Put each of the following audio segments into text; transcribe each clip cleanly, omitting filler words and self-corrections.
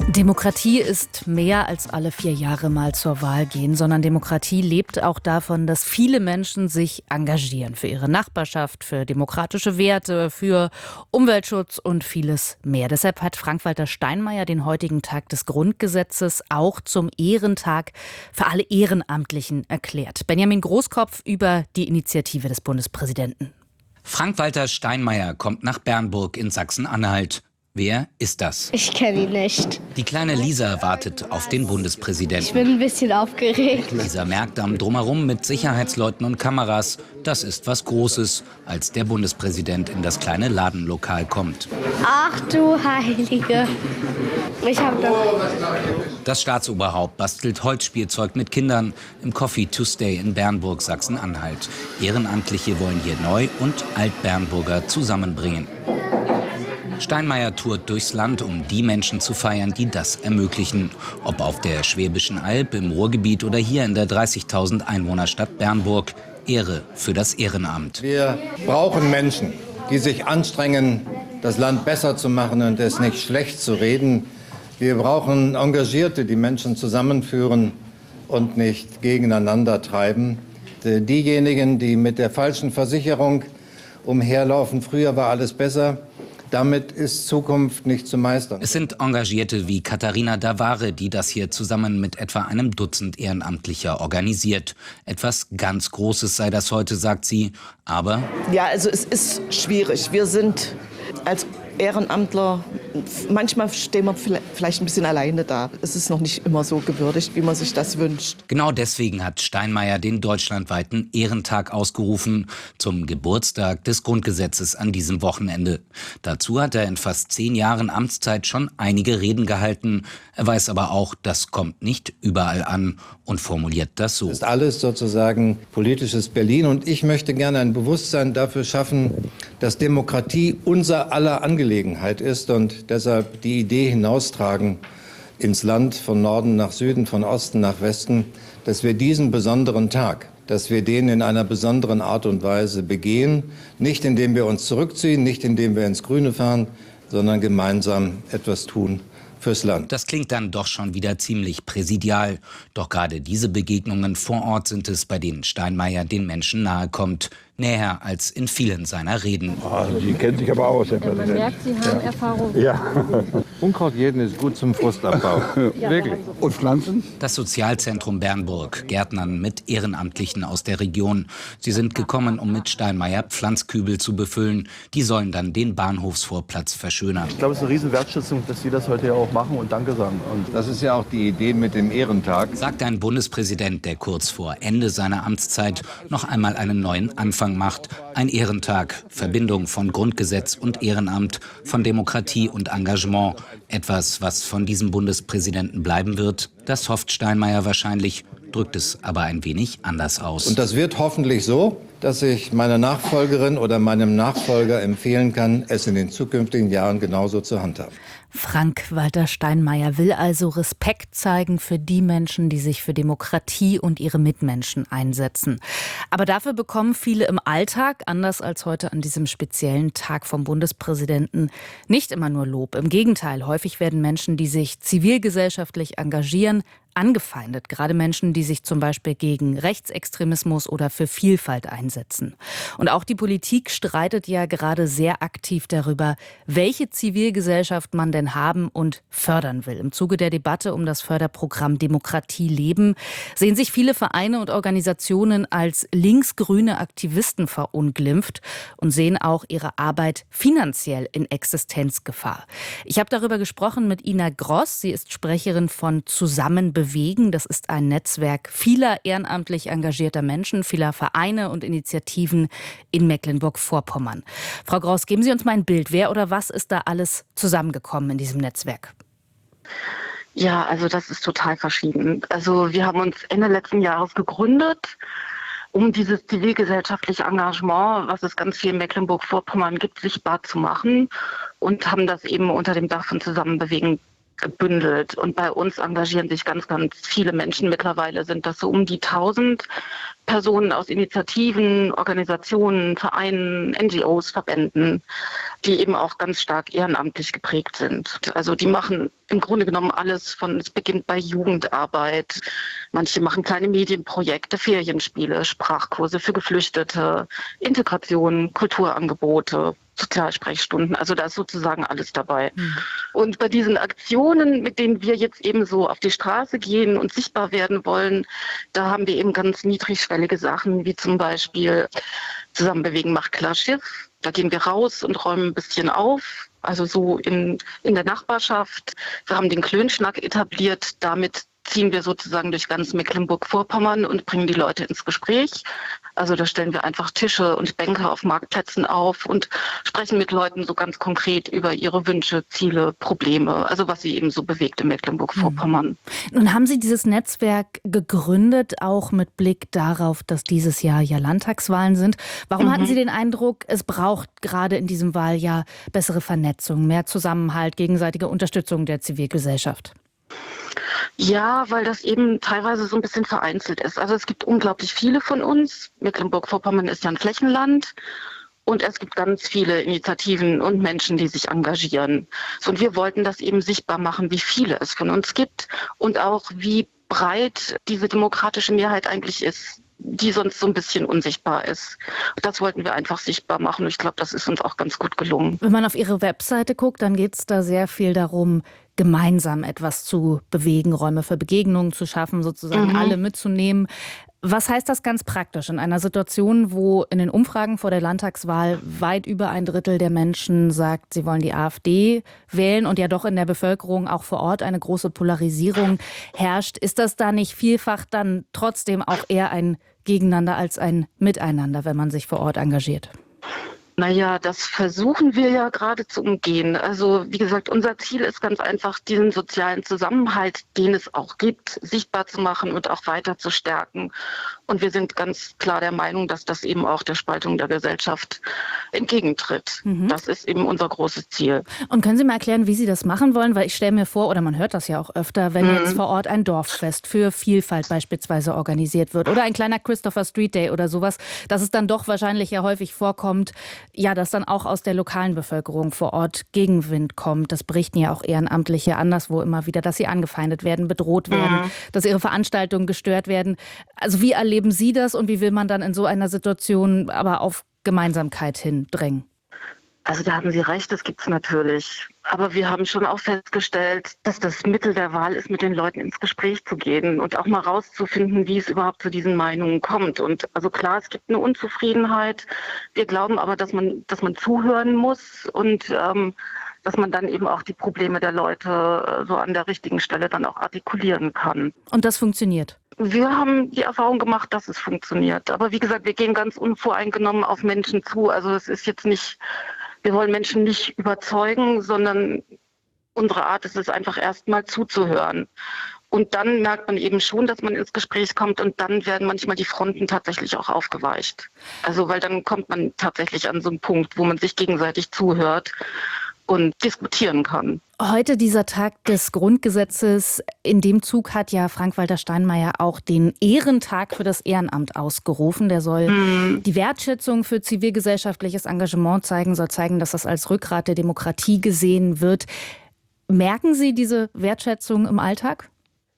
Demokratie ist mehr als alle 4 Jahre mal zur Wahl gehen, sondern Demokratie lebt auch davon, dass viele Menschen sich engagieren für ihre Nachbarschaft, für demokratische Werte, für Umweltschutz und vieles mehr. Deshalb hat Frank-Walter Steinmeier den heutigen Tag des Grundgesetzes auch zum Ehrentag für alle Ehrenamtlichen erklärt. Benjamin Großkopf über die Initiative des Bundespräsidenten. Frank-Walter Steinmeier kommt nach Bernburg in Sachsen-Anhalt. Wer ist das? Ich kenne ihn nicht. Die kleine Lisa wartet auf den Bundespräsidenten. Ich bin ein bisschen aufgeregt. Lisa merkt am Drumherum mit Sicherheitsleuten und Kameras, das ist was Großes, als der Bundespräsident in das kleine Ladenlokal kommt. Ach du Heilige. Ich habe doch... Das Staatsoberhaupt bastelt Holzspielzeug mit Kindern im Coffee to Stay in Bernburg, Sachsen-Anhalt. Ehrenamtliche wollen hier Neu- und Alt-Bernburger zusammenbringen. Steinmeier tourt durchs Land, um die Menschen zu feiern, die das ermöglichen. Ob auf der Schwäbischen Alb, im Ruhrgebiet oder hier in der 30.000 Einwohnerstadt Bernburg. Ehre für das Ehrenamt. Wir brauchen Menschen, die sich anstrengen, das Land besser zu machen und es nicht schlecht zu reden. Wir brauchen Engagierte, die Menschen zusammenführen und nicht gegeneinander treiben. Diejenigen, die mit der falschen Versicherung umherlaufen, früher war alles besser. Damit ist Zukunft nicht zu meistern. Es sind Engagierte wie Katharina Davare, die das hier zusammen mit etwa einem Dutzend Ehrenamtlicher organisiert. Etwas ganz Großes sei das heute, sagt sie. Aber ja, also es ist schwierig. Wir sind als Ehrenamtler, manchmal stehen wir vielleicht ein bisschen alleine da. Es ist noch nicht immer so gewürdigt, wie man sich das wünscht. Genau deswegen hat Steinmeier den deutschlandweiten Ehrentag ausgerufen zum Geburtstag des Grundgesetzes an diesem Wochenende. Dazu hat er in fast 10 Jahren Amtszeit schon einige Reden gehalten. Er weiß aber auch, das kommt nicht überall an und formuliert das so. Das ist alles sozusagen politisches Berlin und ich möchte gerne ein Bewusstsein dafür schaffen, dass Demokratie unser aller Angelegenheit ist und deshalb die Idee hinaustragen ins Land von Norden nach Süden, von Osten nach Westen, dass wir diesen besonderen Tag, dass wir den in einer besonderen Art und Weise begehen, nicht indem wir uns zurückziehen, nicht indem wir ins Grüne fahren, sondern gemeinsam etwas tun fürs Land. Das klingt dann doch schon wieder ziemlich präsidial. Doch gerade diese Begegnungen vor Ort sind es, bei denen Steinmeier den Menschen nahe kommt. Näher als in vielen seiner Reden. Sie kennen sich aber aus, Herr Präsident. Man merkt, Sie haben Erfahrung. Ja. Unkraut jeden ist gut zum Frustabbau. Wirklich. Und Pflanzen? Das Sozialzentrum Bernburg, Gärtnern mit Ehrenamtlichen aus der Region. Sie sind gekommen, um mit Steinmeier Pflanzkübel zu befüllen. Die sollen dann den Bahnhofsvorplatz verschönern. Ich glaube, es ist eine riesen Wertschätzung, dass Sie das heute ja auch machen und Danke sagen. Und Das ist ja auch die Idee mit dem Ehrentag. Sagt ein Bundespräsident, der kurz vor Ende seiner Amtszeit noch einmal einen neuen Anfang macht. Ein Ehrentag, Verbindung von Grundgesetz und Ehrenamt, von Demokratie und Engagement. Etwas, was von diesem Bundespräsidenten bleiben wird, das hofft Steinmeier wahrscheinlich, drückt es aber ein wenig anders aus. Und das wird hoffentlich so, dass ich meiner Nachfolgerin oder meinem Nachfolger empfehlen kann, es in den zukünftigen Jahren genauso zu handhaben. Frank-Walter Steinmeier will also Respekt zeigen für die Menschen, die sich für Demokratie und ihre Mitmenschen einsetzen. Aber dafür bekommen viele im Alltag, anders als heute an diesem speziellen Tag vom Bundespräsidenten, nicht immer nur Lob. Im Gegenteil, häufig werden Menschen, die sich zivilgesellschaftlich engagieren, angefeindet, gerade Menschen, die sich zum Beispiel gegen Rechtsextremismus oder für Vielfalt einsetzen. Und auch die Politik streitet ja gerade sehr aktiv darüber, welche Zivilgesellschaft man denn haben und fördern will. Im Zuge der Debatte um das Förderprogramm Demokratie leben sehen sich viele Vereine und Organisationen als linksgrüne Aktivisten verunglimpft und sehen auch ihre Arbeit finanziell in Existenzgefahr. Ich habe darüber gesprochen mit Ina Gross. Sie ist Sprecherin von Zusammenbewegen. Das ist ein Netzwerk vieler ehrenamtlich engagierter Menschen, vieler Vereine und Initiativen in Mecklenburg-Vorpommern. Frau Gross, geben Sie uns mal ein Bild. Wer oder was ist da alles zusammengekommen in diesem Netzwerk? Ja, also das ist total verschieden. Also wir haben uns Ende letzten Jahres gegründet, um dieses zivilgesellschaftliche Engagement, was es ganz viel in Mecklenburg-Vorpommern gibt, sichtbar zu machen und haben das eben unter dem Dach von Zusammenbewegen gebündelt. Und bei uns engagieren sich ganz, ganz viele Menschen. Mittlerweile sind das so um die 1000 Personen aus Initiativen, Organisationen, Vereinen, NGOs, Verbänden, die eben auch ganz stark ehrenamtlich geprägt sind. Also die machen im Grunde genommen alles es beginnt bei Jugendarbeit. Manche machen kleine Medienprojekte, Ferienspiele, Sprachkurse für Geflüchtete, Integration, Kulturangebote, Sozialsprechstunden. Also da ist sozusagen alles dabei. Und bei diesen Aktionen, mit denen wir jetzt eben so auf die Straße gehen und sichtbar werden wollen, da haben wir eben ganz niedrigschwellige Sachen, wie zum Beispiel Zusammenbewegen macht klar Schiff. Da gehen wir raus und räumen ein bisschen auf, also so in der Nachbarschaft. Wir haben den Klönschnack etabliert, damit ziehen wir sozusagen durch ganz Mecklenburg-Vorpommern und bringen die Leute ins Gespräch. Also da stellen wir einfach Tische und Bänke auf Marktplätzen auf und sprechen mit Leuten so ganz konkret über ihre Wünsche, Ziele, Probleme, also was sie eben so bewegt in Mecklenburg-Vorpommern. Nun haben Sie dieses Netzwerk gegründet, auch mit Blick darauf, dass dieses Jahr ja Landtagswahlen sind. Warum hatten Sie den Eindruck, es braucht gerade in diesem Wahljahr bessere Vernetzung, mehr Zusammenhalt, gegenseitige Unterstützung der Zivilgesellschaft? Ja, weil das eben teilweise so ein bisschen vereinzelt ist. Also es gibt unglaublich viele von uns. Mecklenburg-Vorpommern ist ja ein Flächenland. Und es gibt ganz viele Initiativen und Menschen, die sich engagieren. Und wir wollten das eben sichtbar machen, wie viele es von uns gibt und auch wie breit diese demokratische Mehrheit eigentlich ist, die sonst so ein bisschen unsichtbar ist. Das wollten wir einfach sichtbar machen und ich glaube, das ist uns auch ganz gut gelungen. Wenn man auf Ihre Webseite guckt, dann geht es da sehr viel darum, gemeinsam etwas zu bewegen, Räume für Begegnungen zu schaffen, sozusagen alle mitzunehmen. Was heißt das ganz praktisch in einer Situation, wo in den Umfragen vor der Landtagswahl weit über ein Drittel der Menschen sagt, sie wollen die AfD wählen und ja doch in der Bevölkerung auch vor Ort eine große Polarisierung herrscht? Ist das da nicht vielfach dann trotzdem auch eher ein Gegeneinander als ein Miteinander, wenn man sich vor Ort engagiert? Naja, das versuchen wir ja gerade zu umgehen. Also wie gesagt, unser Ziel ist ganz einfach, diesen sozialen Zusammenhalt, den es auch gibt, sichtbar zu machen und auch weiter zu stärken. Und wir sind ganz klar der Meinung, dass das eben auch der Spaltung der Gesellschaft entgegentritt. Das ist eben unser großes Ziel. Und können Sie mal erklären, wie Sie das machen wollen? Weil ich stelle mir vor, oder man hört das ja auch öfter, wenn jetzt vor Ort ein Dorffest für Vielfalt beispielsweise organisiert wird oder ein kleiner Christopher Street Day oder sowas, dass es dann doch wahrscheinlich ja häufig vorkommt, ja, dass dann auch aus der lokalen Bevölkerung vor Ort Gegenwind kommt. Das berichten ja auch Ehrenamtliche anderswo immer wieder, dass sie angefeindet werden, bedroht werden, dass ihre Veranstaltungen gestört werden. Also wie erleben Sie das und wie will man dann in so einer Situation aber auf Gemeinsamkeit hin drängen? Also da haben Sie recht, das gibt's natürlich. Aber wir haben schon auch festgestellt, dass das Mittel der Wahl ist, mit den Leuten ins Gespräch zu gehen und auch mal rauszufinden, wie es überhaupt zu diesen Meinungen kommt. Und also klar, es gibt eine Unzufriedenheit. Wir glauben aber, dass man zuhören muss und dass man dann eben auch die Probleme der Leute so an der richtigen Stelle dann auch artikulieren kann. Und das funktioniert? Wir haben die Erfahrung gemacht, dass es funktioniert. Aber wie gesagt, wir gehen ganz unvoreingenommen auf Menschen zu. Also es ist jetzt nicht, wir wollen Menschen nicht überzeugen, sondern unsere Art ist es einfach erstmal zuzuhören. Und dann merkt man eben schon, dass man ins Gespräch kommt und dann werden manchmal die Fronten tatsächlich auch aufgeweicht. Also weil dann kommt man tatsächlich an so einen Punkt, wo man sich gegenseitig zuhört und diskutieren kann. Heute dieser Tag des Grundgesetzes. In dem Zug hat ja Frank-Walter Steinmeier auch den Ehrentag für das Ehrenamt ausgerufen. Der soll die Wertschätzung für zivilgesellschaftliches Engagement zeigen, soll zeigen, dass das als Rückgrat der Demokratie gesehen wird. Merken Sie diese Wertschätzung im Alltag?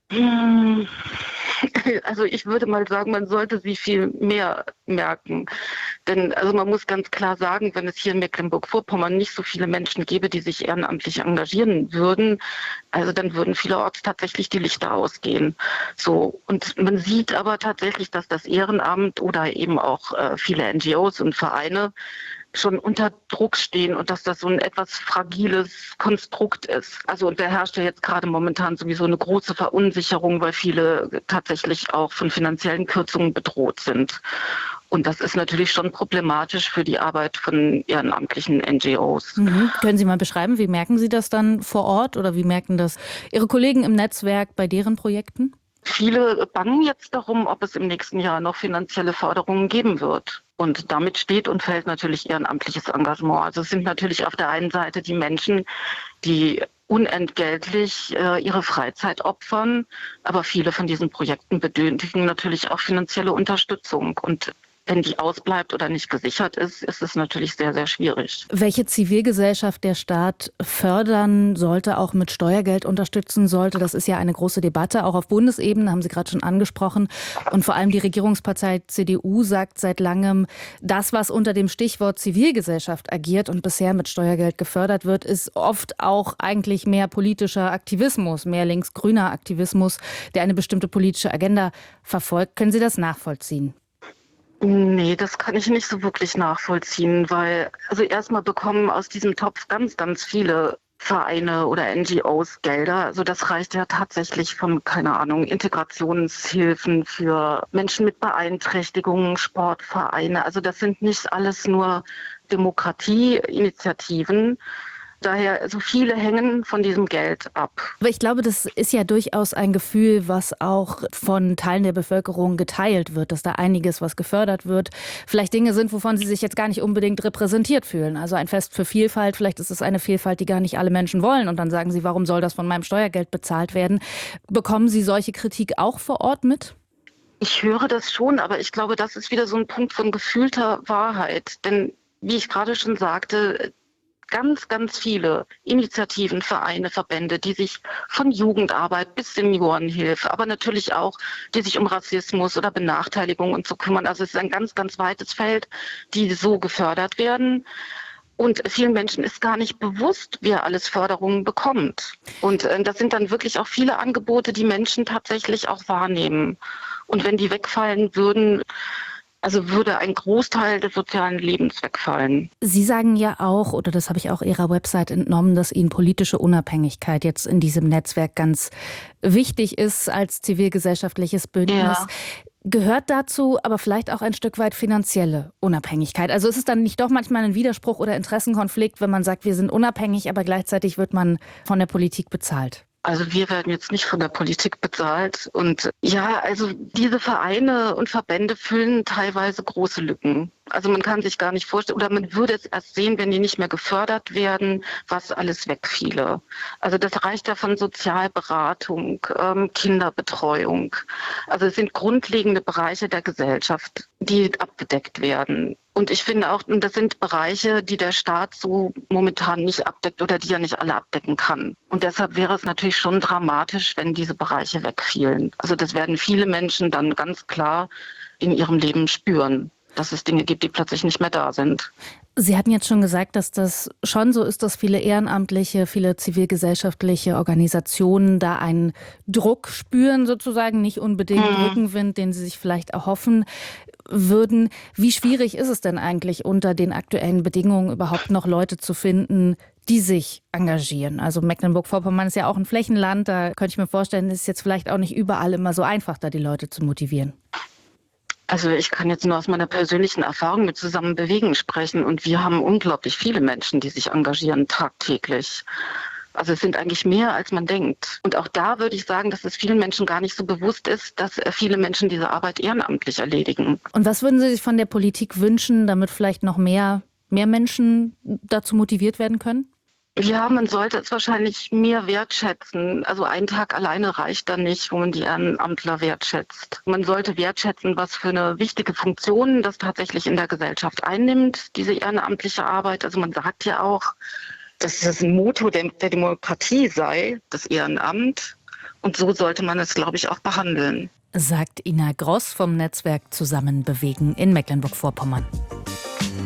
Also ich würde mal sagen, man sollte sie viel mehr merken. Denn also man muss ganz klar sagen, wenn es hier in Mecklenburg-Vorpommern nicht so viele Menschen gäbe, die sich ehrenamtlich engagieren würden, also dann würden vielerorts tatsächlich die Lichter ausgehen. So, und man sieht aber tatsächlich, dass das Ehrenamt oder eben auch viele NGOs und Vereine schon unter Druck stehen und dass das so ein etwas fragiles Konstrukt ist. Also und da herrscht ja jetzt gerade momentan sowieso eine große Verunsicherung, weil viele tatsächlich auch von finanziellen Kürzungen bedroht sind. Und das ist natürlich schon problematisch für die Arbeit von ehrenamtlichen NGOs. Können Sie mal beschreiben, wie merken Sie das dann vor Ort oder wie merken das Ihre Kollegen im Netzwerk bei deren Projekten? Viele bangen jetzt darum, ob es im nächsten Jahr noch finanzielle Förderungen geben wird. Und damit steht und fällt natürlich ehrenamtliches Engagement. Also es sind natürlich auf der einen Seite die Menschen, die unentgeltlich ihre Freizeit opfern. Aber viele von diesen Projekten benötigen natürlich auch finanzielle Unterstützung. Und wenn die ausbleibt oder nicht gesichert ist, ist es natürlich sehr, sehr schwierig. Welche Zivilgesellschaft der Staat fördern sollte, auch mit Steuergeld unterstützen sollte, das ist ja eine große Debatte, auch auf Bundesebene, haben Sie gerade schon angesprochen. Und vor allem die Regierungspartei CDU sagt seit langem, das, was unter dem Stichwort Zivilgesellschaft agiert und bisher mit Steuergeld gefördert wird, ist oft auch eigentlich mehr politischer Aktivismus, mehr linksgrüner Aktivismus, der eine bestimmte politische Agenda verfolgt. Können Sie das nachvollziehen? Nee, das kann ich nicht so wirklich nachvollziehen, weil also erstmal bekommen aus diesem Topf ganz, ganz viele Vereine oder NGOs Gelder. Also das reicht ja tatsächlich von, keine Ahnung, Integrationshilfen für Menschen mit Beeinträchtigungen, Sportvereine. Also das sind nicht alles nur Demokratieinitiativen. Daher, so viele hängen von diesem Geld ab. Aber ich glaube, das ist ja durchaus ein Gefühl, was auch von Teilen der Bevölkerung geteilt wird, dass da einiges, was gefördert wird, vielleicht Dinge sind, wovon sie sich jetzt gar nicht unbedingt repräsentiert fühlen. Also ein Fest für Vielfalt, vielleicht ist es eine Vielfalt, die gar nicht alle Menschen wollen. Und dann sagen sie, warum soll das von meinem Steuergeld bezahlt werden? Bekommen Sie solche Kritik auch vor Ort mit? Ich höre das schon, aber ich glaube, das ist wieder so ein Punkt von gefühlter Wahrheit. Denn wie ich gerade schon sagte, ganz, ganz viele Initiativen, Vereine, Verbände, die sich von Jugendarbeit bis Seniorenhilfe, aber natürlich auch, die sich um Rassismus oder Benachteiligung und so kümmern. Also es ist ein ganz, ganz weites Feld, die so gefördert werden. Und vielen Menschen ist gar nicht bewusst, wer alles Förderungen bekommt. Und das sind dann wirklich auch viele Angebote, die Menschen tatsächlich auch wahrnehmen. Und wenn die wegfallen würden, also würde ein Großteil des sozialen Lebens wegfallen. Sie sagen ja auch, oder das habe ich auch Ihrer Website entnommen, dass Ihnen politische Unabhängigkeit jetzt in diesem Netzwerk ganz wichtig ist als zivilgesellschaftliches Bündnis. Ja. Gehört dazu aber vielleicht auch ein Stück weit finanzielle Unabhängigkeit? Also ist es dann nicht doch manchmal ein Widerspruch oder Interessenkonflikt, wenn man sagt, wir sind unabhängig, aber gleichzeitig wird man von der Politik bezahlt? Also wir werden jetzt nicht von der Politik bezahlt. Und ja, also diese Vereine und Verbände füllen teilweise große Lücken. Also man kann sich gar nicht vorstellen, oder man würde es erst sehen, wenn die nicht mehr gefördert werden, was alles wegfiele. Also das reicht ja von Sozialberatung, Kinderbetreuung. Also es sind grundlegende Bereiche der Gesellschaft, die abgedeckt werden. Und ich finde auch, das sind Bereiche, die der Staat so momentan nicht abdeckt oder die er nicht alle abdecken kann. Und deshalb wäre es natürlich schon dramatisch, wenn diese Bereiche wegfielen. Also das werden viele Menschen dann ganz klar in ihrem Leben spüren, dass es Dinge gibt, die plötzlich nicht mehr da sind. Sie hatten jetzt schon gesagt, dass das schon so ist, dass viele ehrenamtliche, viele zivilgesellschaftliche Organisationen da einen Druck spüren sozusagen, nicht unbedingt Rückenwind, den sie sich vielleicht erhoffen würden. Wie schwierig ist es denn eigentlich unter den aktuellen Bedingungen überhaupt noch Leute zu finden, die sich engagieren? Also Mecklenburg-Vorpommern ist ja auch ein Flächenland, da könnte ich mir vorstellen, ist es jetzt vielleicht auch nicht überall immer so einfach, da die Leute zu motivieren. Also ich kann jetzt nur aus meiner persönlichen Erfahrung mit Zusammenbewegen sprechen und wir haben unglaublich viele Menschen, die sich engagieren tagtäglich. Also es sind eigentlich mehr, als man denkt. Und auch da würde ich sagen, dass es vielen Menschen gar nicht so bewusst ist, dass viele Menschen diese Arbeit ehrenamtlich erledigen. Und was würden Sie sich von der Politik wünschen, damit vielleicht noch mehr Menschen dazu motiviert werden können? Ja, man sollte es wahrscheinlich mehr wertschätzen. Also ein Tag alleine reicht da nicht, wo man die Ehrenamtler wertschätzt. Man sollte wertschätzen, was für eine wichtige Funktion das tatsächlich in der Gesellschaft einnimmt, diese ehrenamtliche Arbeit. Also man sagt ja auch, dass das ein Motto der Demokratie sei, das Ehrenamt. Und so sollte man es, glaube ich, auch behandeln. Sagt Ina Gross vom Netzwerk Zusammenbewegen in Mecklenburg-Vorpommern.